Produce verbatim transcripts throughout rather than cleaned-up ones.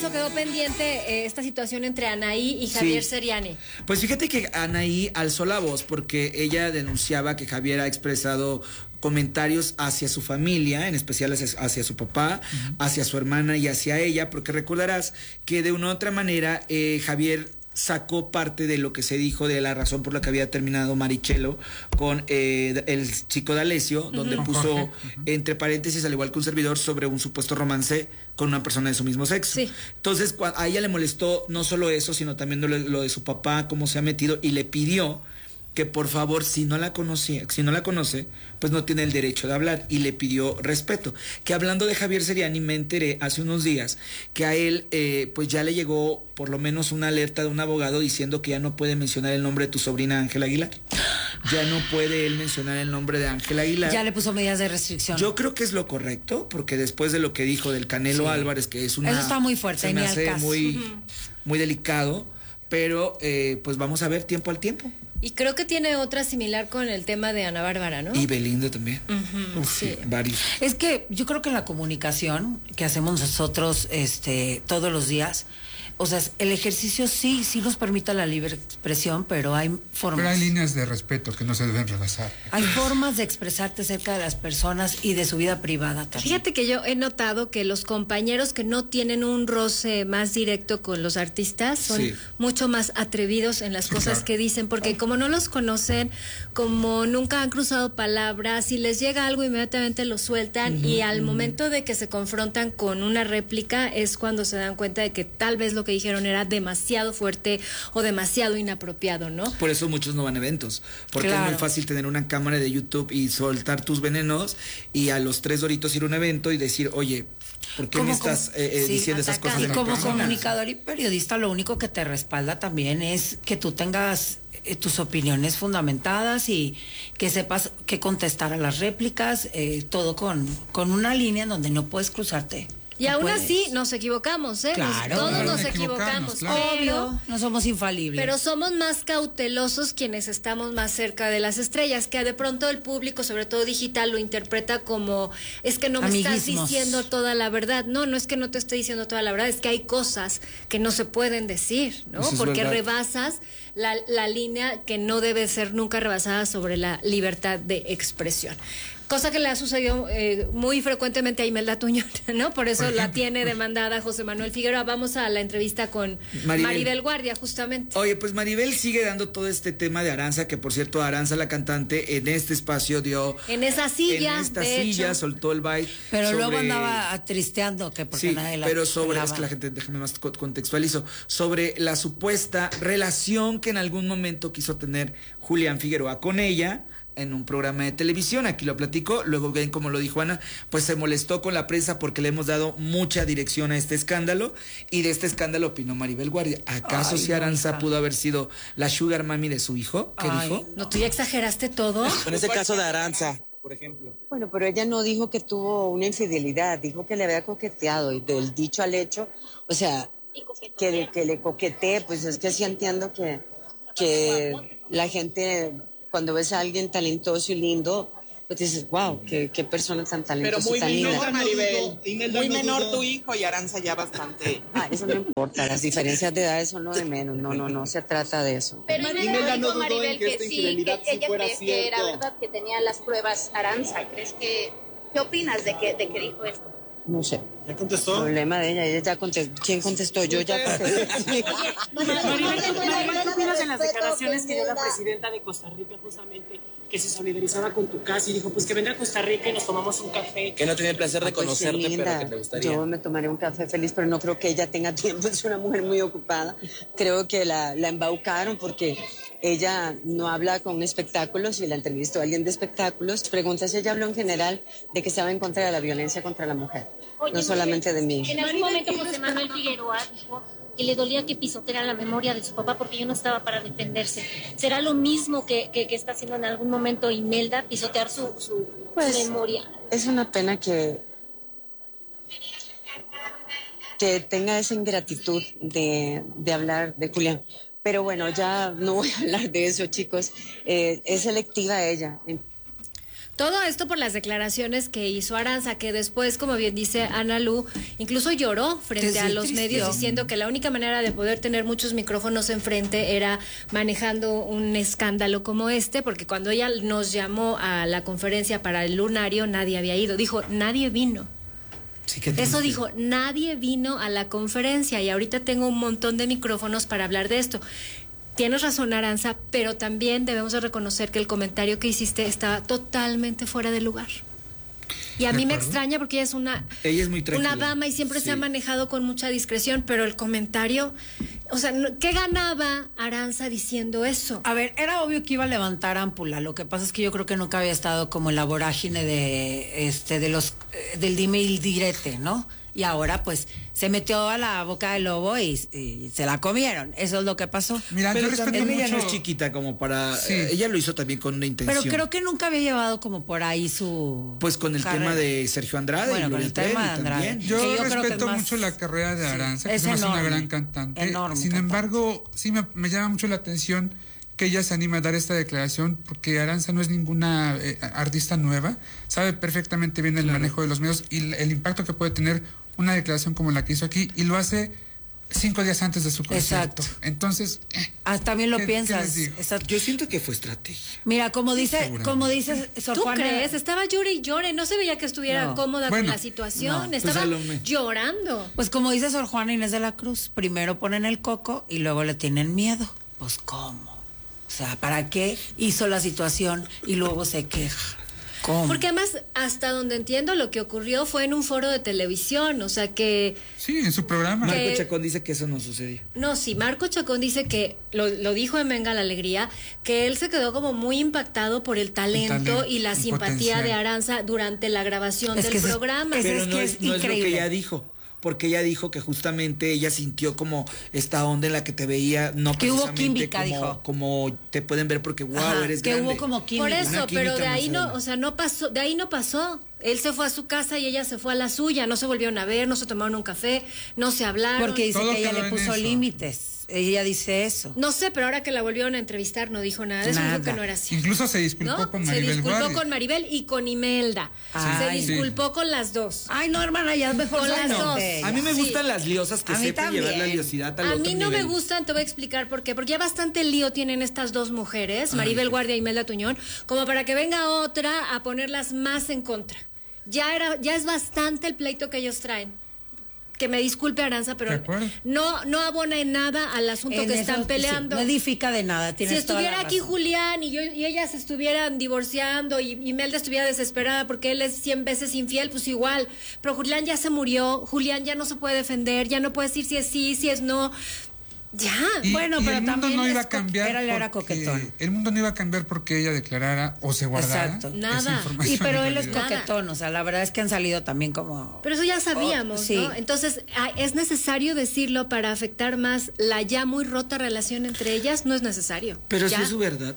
eso quedó pendiente, eh, esta situación entre Anaí y Javier sí. Seriani. Pues fíjate que Anaí alzó la voz porque ella denunciaba que Javier ha expresado comentarios hacia su familia, en especial hacia, hacia su papá, uh-huh. hacia su hermana y hacia ella, porque recordarás que de una u otra manera eh, Javier sacó parte de lo que se dijo de la razón por la que había terminado Marichelo con eh, el chico de Alessio, uh-huh. donde puso uh-huh. entre paréntesis, al igual que un servidor, sobre un supuesto romance con una persona de su mismo sexo. Sí. Entonces a ella le molestó no solo eso, sino también lo, lo de su papá, cómo se ha metido, y le pidió que por favor, si no la conocía, si no la conoce, pues no tiene el derecho de hablar, y le pidió respeto. Que hablando de Javier Seriani, me enteré hace unos días que a él eh, pues ya le llegó por lo menos una alerta de un abogado diciendo que ya no puede mencionar el nombre de tu sobrina Ángela Aguilar. Ya no puede él mencionar el nombre de Ángela Aguilar. Ya le puso medidas de restricción. Yo creo que es lo correcto, porque después de lo que dijo del Canelo sí. Álvarez, que es una... Eso está muy fuerte, se me hace muy, uh-huh. muy delicado, pero eh, pues vamos a ver tiempo al tiempo. Y creo que tiene otra similar con el tema de Ana Bárbara, ¿no? Y Belinda también. Uh-huh, Uf, sí. Varios. Es que yo creo que la comunicación que hacemos nosotros este, todos los días, o sea, el ejercicio sí, sí nos permite la libre expresión, pero hay formas. Pero hay líneas de respeto que no se deben rebasar. Hay formas de expresarte cerca de las personas y de su vida privada también. Fíjate que yo he notado que los compañeros que no tienen un roce más directo con los artistas son sí. mucho más atrevidos en las sí, cosas claro. que dicen, porque como no los conocen, como nunca han cruzado palabras, si les llega algo inmediatamente lo sueltan, uh-huh, y al uh-huh. momento de que se confrontan con una réplica es cuando se dan cuenta de que tal vez lo que dijeron era demasiado fuerte o demasiado inapropiado, ¿no? Por eso muchos no van a eventos, porque claro. es muy fácil tener una cámara de YouTube y soltar tus venenos y a los tres doritos ir a un evento y decir, oye, ¿por qué me estás eh, eh, sí, diciendo esas cosas? Y de como personas? Comunicador y periodista, lo único que te respalda también es que tú tengas eh, tus opiniones fundamentadas y que sepas qué contestar a las réplicas, eh, todo con, con una línea en donde no puedes cruzarte. Y aún puedes. Así nos equivocamos, ¿eh? Claro, todos claro, nos equivocamos, claro. pero Obvio, no somos infalibles. Pero somos más cautelosos quienes estamos más cerca de las estrellas, que de pronto el público, sobre todo digital, lo interpreta como es que no me Amiguismos. Estás diciendo toda la verdad. No, no es que no te esté diciendo toda la verdad, es que hay cosas que no se pueden decir, ¿no? Eso porque rebasas la, la línea que no debe ser nunca rebasada sobre la libertad de expresión. Cosa que le ha sucedido eh, muy frecuentemente a Imelda Tuñón, ¿no? Por eso Por la tiene demandada José Manuel Figueroa. Vamos a la entrevista con Maribel. Maribel Guardia, justamente. Oye, pues Maribel sigue dando todo este tema de Aranza, que por cierto, Aranza, la cantante, en este espacio dio... En esa silla, En esta de silla, hecho. soltó el baile. Pero sobre... luego andaba tristeando, que porque sí, nadie la pero sobre, pelaba. es que la gente, déjame más contextualizo, sobre la supuesta relación que en algún momento quiso tener Julián Figueroa con ella, en un programa de televisión, aquí lo platicó, luego ven como lo dijo Ana, pues se molestó con la prensa porque le hemos dado mucha dirección a este escándalo, y de este escándalo opinó Maribel Guardia. ¿Acaso si Aranza pudo haber sido la sugar mami de su hijo? ¿Qué Ay, dijo? ¿No, tú ya exageraste todo? En ese caso de Aranza, por ejemplo. Bueno, pero ella no dijo que tuvo una infidelidad, dijo que le había coqueteado, y del dicho al hecho, o sea, que, que le coquetee, pues es que sí entiendo que, que la gente... Cuando ves a alguien talentoso y lindo, pues dices, wow, qué, qué persona tan talentosa. Pero muy y tan menor, linda. Maribel. Muy menor tu hijo y Aranza ya bastante. Ah, eso no importa, las diferencias de edades son lo de menos, no, no, no se trata de eso. Pero Imelda no dudó en que, que sí, que ella cree que era verdad, que tenía las pruebas Aranza. ¿Crees que, qué opinas de que, de que dijo esto? No sé. ¿Ya contestó? Problema de ella, ella ya contestó. ¿Quién contestó? Yo ya contesté. Maribel, ¿qué opinas de las declaraciones que dio la presidenta de Costa Rica justamente, que se solidarizaba con tu casa y dijo, pues que venga a Costa Rica y nos tomamos un café? Que no tenía el placer de pues conocerte, sí, pero que te gustaría. Yo me tomaré un café feliz, pero no creo que ella tenga tiempo, es una mujer muy ocupada. Creo que la, la embaucaron porque ella no habla con espectáculos y la entrevistó a alguien de espectáculos. Pregunta si ella habló en general de que estaba en contra de la violencia contra la mujer, Oye, no solamente de mí. En algún momento José Manuel Figueroa dijo que le dolía que pisoteara la memoria de su papá porque yo no estaba para defenderse. ¿Será lo mismo que, que, que está haciendo en algún momento Imelda, pisotear su, su, pues, su memoria? Es una pena que, que tenga esa ingratitud de, de hablar de Julián. Pero bueno, ya no voy a hablar de eso, chicos. Eh, es selectiva ella. Todo esto por las declaraciones que hizo Aranza, que después, como bien dice Ana Lu, incluso lloró frente a los tristió. medios diciendo que la única manera de poder tener muchos micrófonos enfrente era manejando un escándalo como este, porque cuando ella nos llamó a la conferencia para el lunario, nadie había ido. Dijo, nadie vino. Sí, Eso dijo, nadie vino a la conferencia y ahorita tengo un montón de micrófonos para hablar de esto. Tienes razón, Aranza, pero también debemos de reconocer que el comentario que hiciste estaba totalmente fuera de lugar. Y a mí me extraña porque ella es una, ella es muy una dama y siempre sí. se ha manejado con mucha discreción, pero el comentario, o sea, ¿qué ganaba Aranza diciendo eso? A ver, era obvio que iba a levantar ámpula. Lo que pasa es que yo creo que nunca había estado como en la vorágine de este de los del dime y direte, ¿no? Y ahora pues se metió a la boca del lobo y, y se la comieron. Eso es lo que pasó. Mira, pero yo respeto mucho. Ella no es chiquita como para... Sí. Eh, ella lo hizo también con una intención. Pero creo que nunca había llevado como por ahí su... Pues con el carrera. tema de Sergio Andrade. Bueno, y con el tema de Andrade. También. Yo, yo respeto más... mucho la carrera de Aranza, sí. que es, es enorme, una gran cantante. Enorme Sin cantante. embargo, sí me, me llama mucho la atención que ella se anima a dar esta declaración, porque Aranza no es ninguna eh, artista nueva, sabe perfectamente bien el claro. manejo de los medios y el, el impacto que puede tener una declaración como la que hizo aquí, y lo hace cinco días antes de su concierto. Exacto. Entonces, eh, ah, también lo ¿qué, piensas. ¿qué Yo siento que fue estrategia. Mira, como dice, como dice Sor ¿Tú Juana, crees? Estaba llore y llore, no se veía que estuviera no. cómoda bueno, con la situación, no. estaba pues llorando. Pues como dice Sor Juana Inés de la Cruz, primero ponen el coco y luego le tienen miedo. Pues ¿cómo? O sea, ¿para qué hizo la situación y luego se queja? ¿Cómo? Porque además, hasta donde entiendo, lo que ocurrió fue en un foro de televisión, o sea que... Sí, en su programa. Que, Marco Chacón dice que eso no sucedió. No, sí, Marco Chacón dice que, lo, lo dijo en Venga la Alegría, que él se quedó como muy impactado por el talento, el talento y la simpatía potencial. de Aranza durante la grabación es del programa. Es, Pero es no, que es, es no es lo que ella dijo. Porque ella dijo que justamente ella sintió como esta onda en la que te veía, no que hubo química, como, dijo. como te pueden ver porque wow, Ajá, eres que grande. hubo como química. Por eso, pero de ahí no, no, o sea, no pasó, de ahí no pasó. Él se fue a su casa y ella se fue a la suya, no se volvieron a ver, no se tomaron un café, no se hablaron. Porque dice Todo que ella le puso eso. límites. Ella dice eso. No sé, pero ahora que la volvieron a entrevistar no dijo nada de eso, dijo que no era así. Incluso se disculpó ¿no? con Maribel Se disculpó Guardia. con Maribel y con Imelda. Ay, se disculpó sí. con las dos. Ay, no, hermana, ya mejor con las no. dos. A mí me gustan sí. las liosas que sepan llevar la liosidad al A otro mí no nivel. me gustan, te voy a explicar por qué. Porque ya bastante lío tienen estas dos mujeres, Maribel Ay, Guardia y Imelda Tuñón, como para que venga otra a ponerlas más en contra. Ya era, ya es bastante el pleito que ellos traen. Que me disculpe Aranza, pero no no abona en nada al asunto en que eso, están peleando. Sí, no edifica de nada. Si estuviera aquí Julián y yo y ellas estuvieran divorciando y Imelda estuviera desesperada porque él es cien veces infiel, pues igual. Pero Julián ya se murió, Julián ya no se puede defender, ya no puede decir si es sí, si es no. Ya, y, bueno, y pero el mundo también no iba a cambiar era, porque, era coquetón. El mundo no iba a cambiar porque ella declarara o se guardara. Exacto. Nada. Y pero él es coquetón, o sea, la verdad es que han salido también como. Pero eso ya sabíamos, oh, sí. ¿no? Entonces, ¿es necesario decirlo para afectar más la ya muy rota relación entre ellas? No es necesario. Pero ¿Ya? si es su verdad.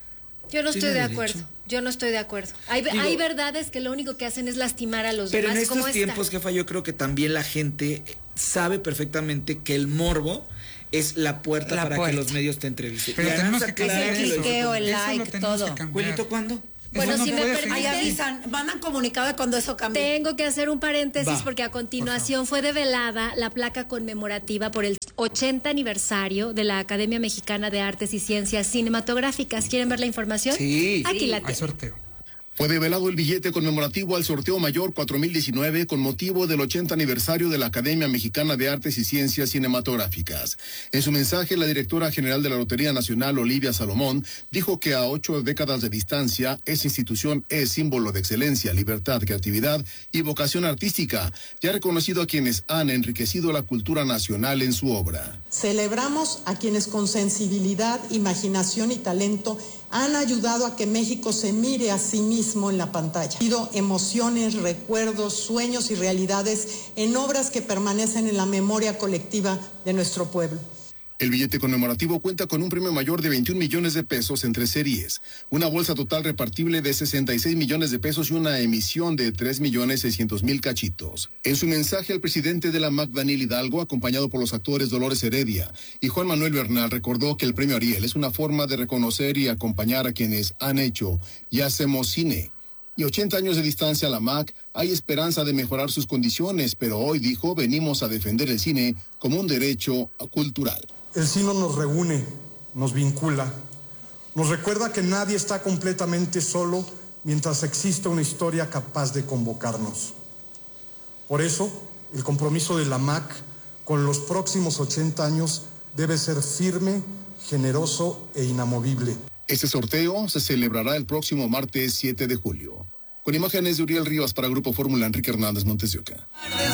Yo no estoy de derecho. acuerdo. Yo no estoy de acuerdo. Hay, Digo, hay verdades que lo único que hacen es lastimar a los pero demás. Pero en estos como tiempos, esta. jefa, yo creo que también la gente sabe perfectamente que el morbo es la puerta la para puerta. que los medios te entrevisten. Pero tenemos que claro, el cliqueo, el like, todo. Juelito, ¿cuándo? Bueno, no si me permiten, ahí avisan, mandan comunicado de cuando eso cambie. Tengo que hacer un paréntesis Va, porque a continuación fue develada la placa conmemorativa por el ochenta aniversario de la Academia Mexicana de Artes y Ciencias Cinematográficas. ¿Quieren ver la información? Sí. Aquí sí. la Hay tienen. sorteo. Fue develado el billete conmemorativo al sorteo mayor cuatro mil diecinueve con motivo del ochenta aniversario de la Academia Mexicana de Artes y Ciencias Cinematográficas. En su mensaje, la directora general de la Lotería Nacional, Olivia Salomón, dijo que a ocho décadas de distancia, esa institución es símbolo de excelencia, libertad, creatividad y vocación artística, y ha reconocido a quienes han enriquecido la cultura nacional en su obra. Celebramos a quienes con sensibilidad, imaginación y talento han ayudado a que México se mire a sí mismo en la pantalla. Ha habido emociones, recuerdos, sueños y realidades en obras que permanecen en la memoria colectiva de nuestro pueblo. El billete conmemorativo cuenta con un premio mayor de veintiún millones de pesos en tres series, una bolsa total repartible de sesenta y seis millones de pesos y una emisión de tres millones seiscientos mil cachitos. En su mensaje, el presidente de la M A C, Daniel Hidalgo, acompañado por los actores Dolores Heredia y Juan Manuel Bernal, recordó que el premio Ariel es una forma de reconocer y acompañar a quienes han hecho y hacemos cine Y ochenta años de distancia a la M A C, hay esperanza de mejorar sus condiciones, pero hoy, dijo, venimos a defender el cine como un derecho cultural. El cine nos reúne, nos vincula, nos recuerda que nadie está completamente solo mientras exista una historia capaz de convocarnos. Por eso, el compromiso de la M A C con los próximos ochenta años debe ser firme, generoso e inamovible. Este sorteo se celebrará el próximo martes siete de julio. Con imágenes de Uriel Rivas para Grupo Fórmula, Enrique Hernández, Montes de Oca.